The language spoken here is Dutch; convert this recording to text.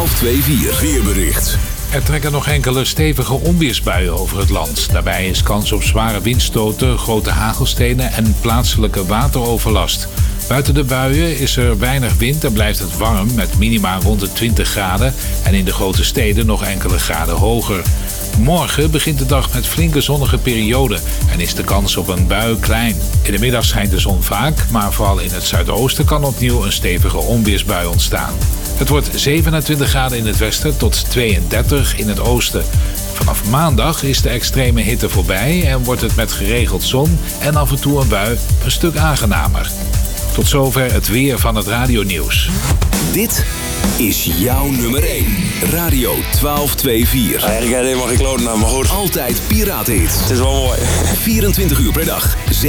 1224 weerbericht. Er trekken nog enkele stevige onweersbuien over het land. Daarbij is kans op zware windstoten, grote hagelstenen en plaatselijke wateroverlast. Buiten de buien is er weinig wind en blijft het warm met minima rond de 20 graden en in de grote steden nog enkele graden hoger. Morgen begint de dag met flinke zonnige perioden en is de kans op een bui klein. In de middag schijnt de zon vaak, maar vooral in het zuidoosten kan opnieuw een stevige onweersbui ontstaan. Het wordt 27 graden in het westen tot 32 in het oosten. Vanaf maandag is de extreme hitte voorbij en wordt het met geregeld zon en af en toe een bui een stuk aangenamer. Tot zover het weer van het radionieuws. Dit is jouw nummer 1. Radio 1224. Eigenlijk helemaal geen kloten naar, maar goed. Altijd Piratenhits. Het is wel mooi. 24 uur per dag.